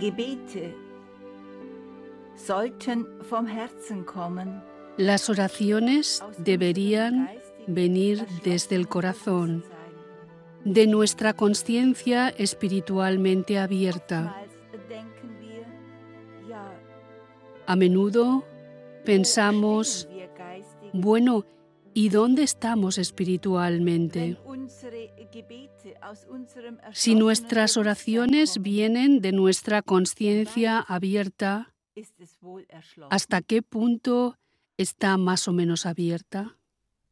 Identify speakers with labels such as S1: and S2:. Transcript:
S1: Gebete sollten vom Herzen kommen.
S2: Las oraciones deberían venir desde el corazón, de nuestra conciencia espiritualmente abierta. A menudo pensamos, bueno, ¿y dónde estamos espiritualmente? Si nuestras oraciones vienen de nuestra conciencia abierta, ¿hasta qué punto está más o menos abierta?